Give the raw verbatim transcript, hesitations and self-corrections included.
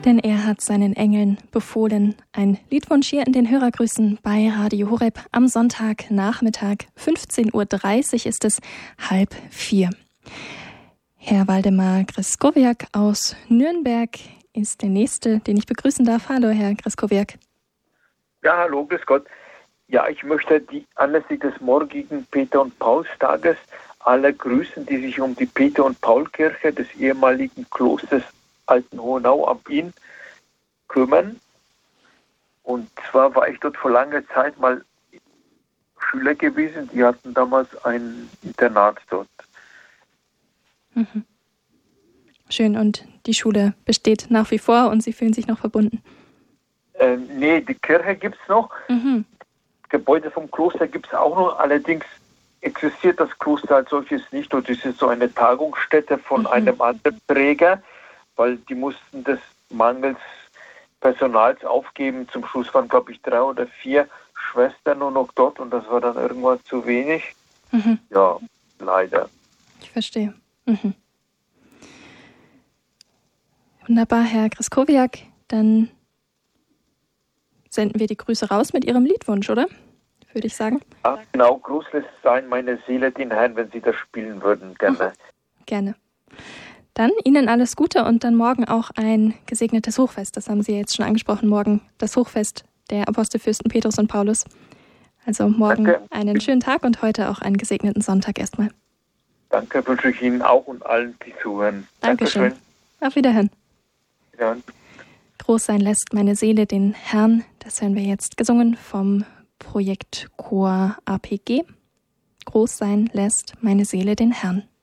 Denn er hat seinen Engeln befohlen. Ein Liedwunsch hier in den Hörergrüßen bei Radio Horeb am Sonntagnachmittag. fünfzehn Uhr dreißig ist es, halb vier. Herr Waldemar Greskowiak aus Nürnberg ist der Nächste, den ich begrüßen darf. Hallo, Herr Greskowiak. Ja, hallo, grüß Gott. Ja, ich möchte die anlässlich des morgigen Peter- und Paulstages alle grüßen, die sich um die Peter- und Paulkirche des ehemaligen Klosters Altenhohenau am Inn kümmern. Und zwar war ich dort vor langer Zeit mal Schüler gewesen, die hatten damals ein Internat dort. Mhm. Schön, und die Schule besteht nach wie vor und Sie fühlen sich noch verbunden? Ähm, nee, die Kirche gibt es noch. Mhm. Gebäude vom Kloster gibt es auch noch, allerdings existiert das Kloster als solches nicht und es ist so eine Tagungsstätte von mhm. einem anderen Träger, weil die mussten des Mangels Personals aufgeben. Zum Schluss waren, glaube ich, drei oder vier Schwestern nur noch dort und das war dann irgendwann zu wenig. Mhm. Ja, leider. Ich verstehe. Mhm. Wunderbar, Herr Greskowiak. Dann senden wir die Grüße raus mit Ihrem Liedwunsch, oder? Würde ich sagen. Ja, genau, Gruß lässt sein, meine Seele den Herrn, wenn Sie das spielen würden. Gerne. Mhm. Gerne. Dann Ihnen alles Gute und dann morgen auch ein gesegnetes Hochfest. Das haben Sie jetzt schon angesprochen. Morgen das Hochfest der Apostelfürsten Petrus und Paulus. Also morgen Danke. Einen schönen Tag und heute auch einen gesegneten Sonntag erstmal. Danke, wünsche ich Ihnen auch und allen, die zuhören. Dankeschön. Dankeschön. Auf Wiederhören. Ja. Groß sein lässt meine Seele den Herrn. Das hören wir jetzt gesungen vom Projektchor A P G. Groß sein lässt meine Seele den Herrn.